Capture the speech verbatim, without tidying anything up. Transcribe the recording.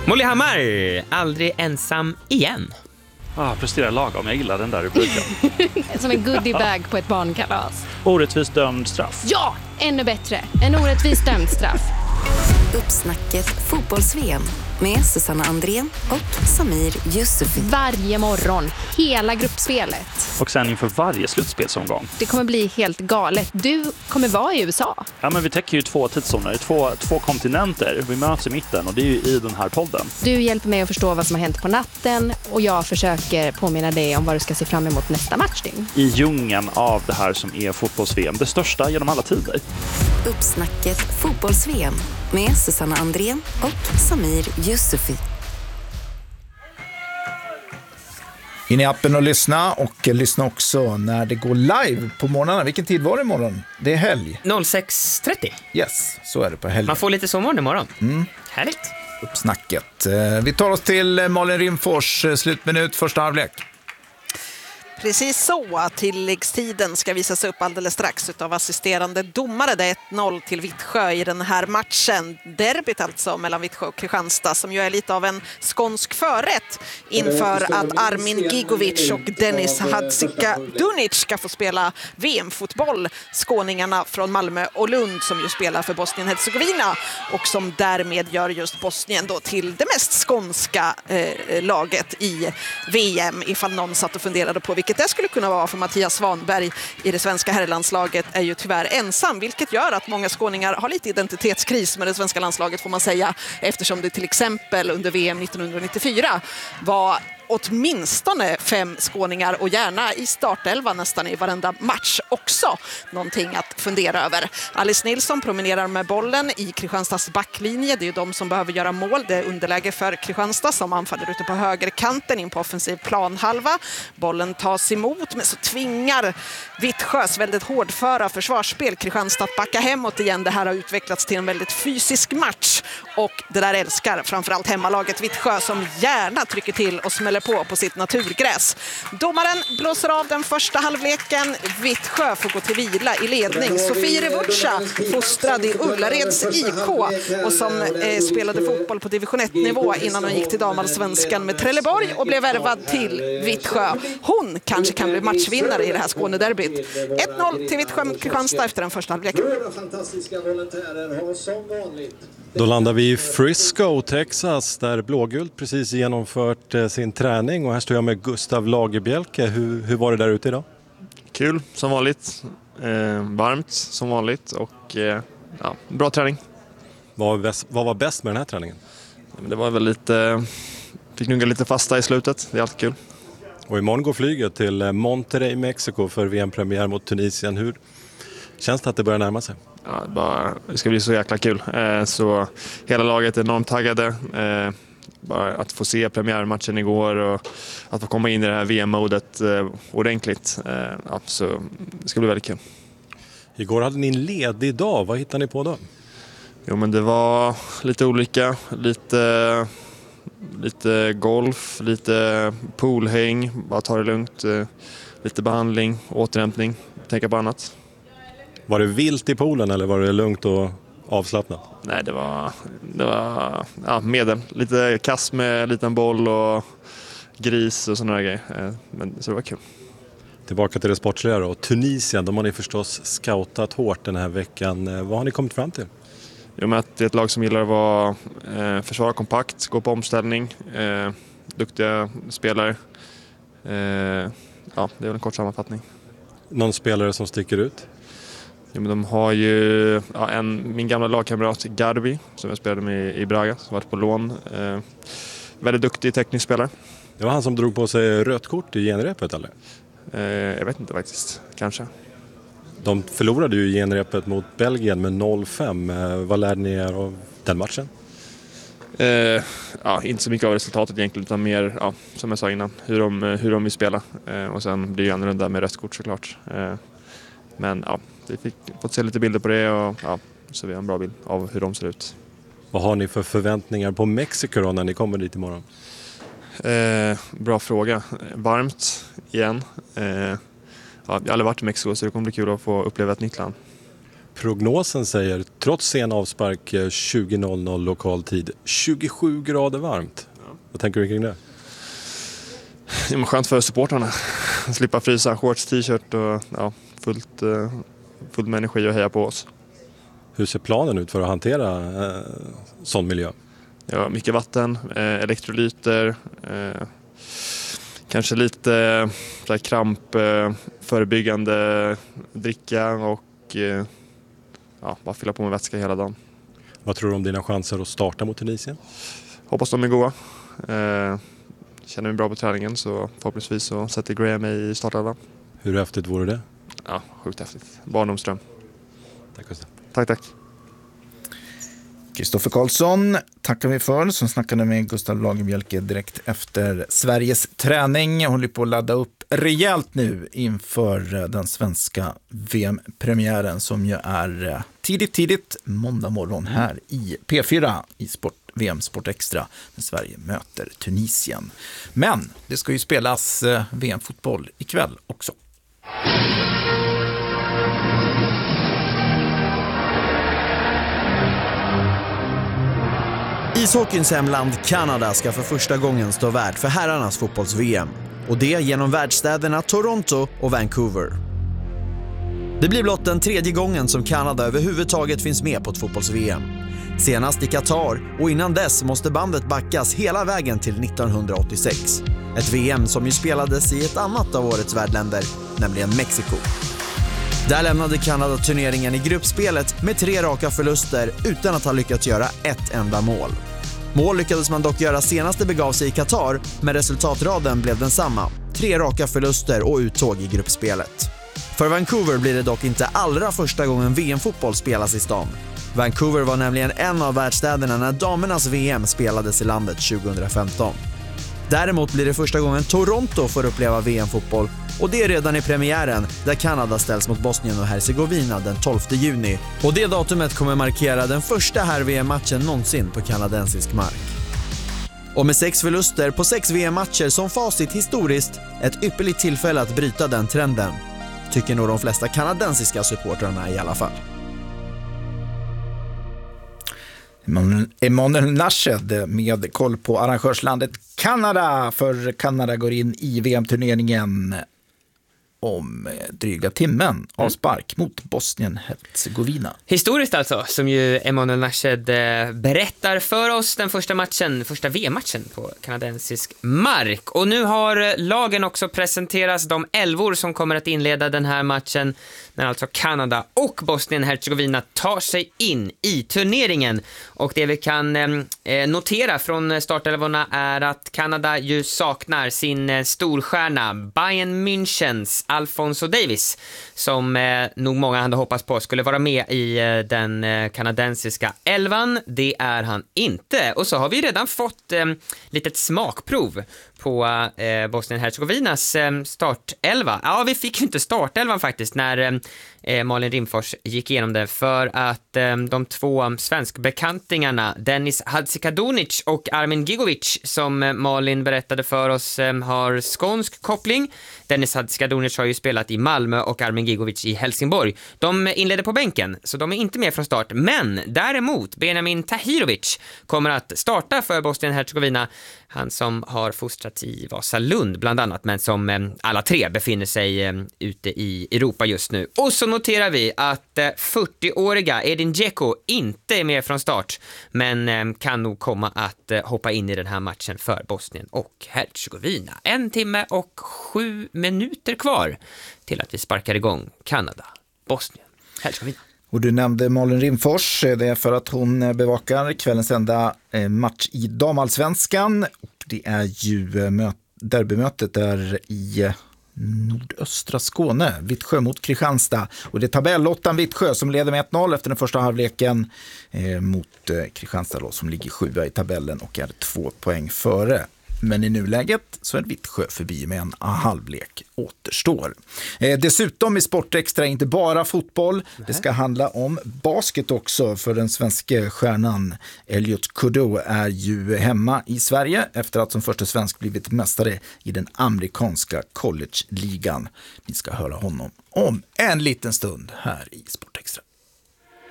Molly Hammar, aldrig ensam igen. Ah, presterar lagom, jag gillar den där rubriken. Som en goodiebag på ett barnkalas. Orättvist dömd straff. Ja, ännu bättre. En orättvis dömd straff. Uppsnacket fotbolls-V M med Susanna Andrén och Samir Yusufi. Varje morgon, hela gruppspelet. Och sen inför varje slutspelsomgång. Det kommer bli helt galet. Du kommer vara i U S A. Ja, men vi täcker ju två tidszoner, två, två kontinenter. Vi möts i mitten och det är ju i den här podden. Du hjälper mig att förstå vad som har hänt på natten och jag försöker påminna dig om vad du ska se fram emot nästa matchning. I djungeln av det här som är fotbolls-V M, det största genom alla tider. Uppsnacket fotbolls-V M med Susanna Andrén och Samir Yusufi. In i appen och lyssna, och lyssna också när det går live på morgnarna. Vilken tid var det imorgon? Det är helg. sex trettio. Yes, så är det på helg. Man får lite sovmorgon imorgon. Mm. Härligt. Uppsnacket. Vi tar oss till Malin Rimfors, slutminut, första halvlek. Precis så, tilläggstiden ska visas upp alldeles strax av assisterande domare. Det är ett noll till Vittsjö i den här matchen. Derbyt alltså mellan Vittsjö och Kristianstad, som ju är lite av en skånsk förrätt inför att Armin Gigovic och Dennis Hadzika Dunic ska få spela V M-fotboll. Skåningarna från Malmö och Lund som ju spelar för Bosnien-Hercegovina och som därmed gör just Bosnien då till det mest skånska eh, laget i V M, ifall någon satt och funderade på vilket det skulle kunna vara, för Mattias Svanberg i det svenska herrlandslaget är ju tyvärr ensam, vilket gör att många skåningar har lite identitetskris med det svenska landslaget, får man säga, eftersom det till exempel under V M nittonhundranittiofyra var åtminstone fem skåningar och gärna i startelva nästan i varenda match också. Någonting att fundera över. Alice Nilsson promenerar med bollen i Kristianstads backlinje. Det är ju de som behöver göra mål. Det är underläge för Kristianstad som anfaller ute på högerkanten in på offensiv planhalva. Bollen tas emot, men så tvingar Vittsjös väldigt hårdföra försvarsspel Kristianstad att backa hemåt igen. Det här har utvecklats till en väldigt fysisk match och det där älskar framförallt hemmalaget Vittsjö, som gärna trycker till och smäller på på sitt naturgräs. Domaren blåser av den första halvleken. Vittsjö får gå till vila i ledning. Sofie Revuccia, fostrad i Ullareds I K och som eh, spelade fotboll på division ett-nivå innan hon gick till damallsvenskan med Trelleborg och blev värvad till Vittsjö. Hon kanske kan bli matchvinnare i det här Skånederbyt. ett noll till Vittsjö mot Kristianstad efter den första halvleken. Då landar vi i Frisco, Texas, där blågult precis genomfört eh, sin träning. Och här står jag med Gustav Lagerbjälke. Hur, hur var det där ute idag? Kul, som vanligt. Eh, varmt, som vanligt. Och eh, ja, bra träning. Vad var, bäst, vad var bäst med den här träningen? Det var väl lite... Fick nugga lite fasta i slutet. Det är alltid kul. Och imorgon går flyget till Monterrey, Mexiko för V M-premiär mot Tunisien. Hur känns det att det börjar närma sig? Ja, bara, det ska bli så jäkla kul. Eh, så hela laget är enormt taggade. Eh, bara att få se premiärmatchen igår och att få komma in i det här V M-modet eh, ordentligt. Eh, ja, så det ska bli väldigt kul. Igår hade ni en ledig dag. Vad hittade ni på då? Jo, men det var lite olika. Lite, lite golf, lite poolhäng. Bara ta det lugnt. Eh, lite behandling, återhämtning. Tänka på annat. Var det vilt i poolen eller var det lugnt och avslappnat? Nej, det var, det var ja, medel. Lite kast med liten boll och gris och sådana grejer. Men, så det var kul. Tillbaka till det sportsliga då. Tunisien, de har ni förstås scoutat hårt den här veckan. Vad har ni kommit fram till? Jo, men att det är ett lag som gillar att vara, eh, försvara kompakt, gå på omställning. Eh, duktiga spelare. Eh, ja, det är väl en kort sammanfattning. Någon spelare som sticker ut? Ja, men de har ju ja, en, min gamla lagkamrat Garbi som jag spelade med i Braga, som varit på lån. Eh, väldigt duktig teknisk spelare. Det var han som drog på sig rött kort i genrepet, eller? Eh, jag vet inte faktiskt, kanske. De förlorade ju genrepet mot Belgien med noll fem. Eh, vad lärde ni er av den matchen? Eh, ja, inte så mycket av resultatet egentligen, utan mer, ja, som jag sa innan, hur de, hur de vill spela. Eh, och sen blir det ju annorlunda med rött kort såklart. Eh, men ja, vi fick fått se lite bilder på det och ja, så vi har en bra bild av hur de ser ut. Vad har ni för förväntningar på Mexiko då när ni kommer dit imorgon? Eh, bra fråga. Varmt igen. Eh, ja, jag har aldrig varit i Mexiko så det kommer bli kul att få uppleva ett nytt land. Prognosen säger, trots sen avspark tjugo noll noll lokal tid, tjugosju grader varmt. Ja. Vad tänker du kring det? Det är skönt för supportrarna. Slippa frysa, shorts, t-shirt och ja, fullt, fullt med energi och heja på oss. Hur ser planen ut för att hantera eh, sån miljö? Ja, mycket vatten, eh, elektrolyter, eh, kanske lite eh, så här kramp, eh, förebyggande dricka och eh, ja, bara fylla på med vätska hela dagen. Vad tror du om dina chanser att starta mot Tunisien? Hoppas de är goda. Eh, känner mig bra på träningen så förhoppningsvis så sätter Graham i startelvan. Hur häftigt vore det? Ja, sjukt häftigt. Barndomsdröm. Tack Gustav. Tack, tack. Kristoffer Karlsson tackar vi för, som snackade med Gustav Lagerbielke direkt efter Sveriges träning. Håller på att ladda upp rejält nu inför den svenska V M-premiären som ju är tidigt, tidigt måndag morgon här i P fyra i Sport, V M Sport Extra när Sverige möter Tunisien. Men det ska ju spelas V M-fotboll ikväll också. Ishockeyns hemland Kanada ska för första gången stå värd för herrarnas fotbolls-V M. Och det genom världsstäderna Toronto och Vancouver. Det blir blott den tredje gången som Kanada överhuvudtaget finns med på ett fotbolls-V M. Senast i Qatar och innan dess måste bandet backas hela vägen till nittonhundraåttiosex. Ett V M som ju spelades i ett annat av årets värdländer, nämligen Mexiko. Där lämnade Kanada turneringen i gruppspelet med tre raka förluster utan att ha lyckats göra ett enda mål. Mål lyckades man dock göra senast det begav sig i Qatar, men resultatraden blev densamma. Tre raka förluster och uttåg i gruppspelet. För Vancouver blir det dock inte allra första gången V M-fotboll spelas i stan. Vancouver var nämligen en av världsstäderna när damernas V M spelades i landet tjugohundrafemton. Däremot blir det första gången Toronto får uppleva V M-fotboll, och det är redan i premiären där Kanada ställs mot Bosnien och Hercegovina den tolfte juni. Och det datumet kommer markera den första här V M-matchen någonsin på kanadensisk mark. Och med sex förluster på sex V M-matcher som facit historiskt, ett ypperligt tillfälle att bryta den trenden. Tycker nog de flesta kanadensiska supportrarna i alla fall. Emmanuel Nashed med koll på arrangörslandet Kanada, för Kanada går in i V M-turneringen om dryga timmen av spark mot Bosnien-Hercegovina. Historiskt alltså, som ju Emmanuel Nashed berättar för oss, den första matchen, första V M-matchen på kanadensisk mark. Och nu har lagen också presenterats, de elvor som kommer att inleda den här matchen när alltså Kanada och Bosnien-Hercegovina tar sig in i turneringen. Och det vi kan eh, notera från startelvorna är att Kanada ju saknar sin eh, storstjärna Bayern Münchens Alphonso Davies, som eh, nog många hade hoppats på skulle vara med i eh, den eh, kanadensiska elvan. Det är han inte. Och så har vi redan fått eh, litet smakprov på eh, Bosnien-Hercegovinas eh, startelva. Ja, vi fick ju inte startelvan faktiskt när eh, Malin Rimfors gick igenom det, för att eh, de två svenskbekantingarna Dennis Hadzikadunic och Armin Gigovic, som eh, Malin berättade för oss, eh, har skånsk koppling. Dennis Hadzikadunic har ju spelat i Malmö och Armin Gigovic i Helsingborg. De inledde på bänken, så de är inte med från start. Men däremot Benjamin Tahirovic kommer att starta för Bosnien-Hercegovina. Han som har fostrat i Vasalund bland annat, men som eh, alla tre befinner sig eh, ute i Europa just nu. Och så noterar vi att eh, fyrtioåriga Edin Dzeko inte är med från start, men eh, kan nog komma att eh, hoppa in i den här matchen för Bosnien och Hercegovina. En timme och sju minuter kvar till att vi sparkar igång Kanada, Bosnien, Hercegovina. Och du nämnde Malin Rimfors, det är för att hon bevakar kvällens enda match i damallsvenskan. Och det är ju derbymötet där i nordöstra Skåne, Vittsjö mot Kristianstad. Och det är tabellottan Vittsjö som leder med ett noll efter den första halvleken eh, mot eh, Kristianstad då, som ligger sjua i tabellen och är två poäng före. Men i nuläget så är Vittsjö förbi med en halvlek återstår. Eh, dessutom i Sportextra inte bara fotboll. Det ska handla om basket också, för den svenska stjärnan Elliot Kudo är ju hemma i Sverige efter att som första svensk blivit mästare i den amerikanska college-ligan. Ni ska höra honom om en liten stund här i Sportextra.